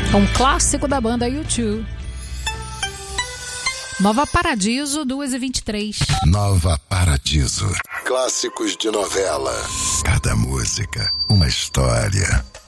Um clássico da banda U2. Nova Paradiso, 2h23. Nova Paradiso. Clássicos de novela. Cada música, uma história.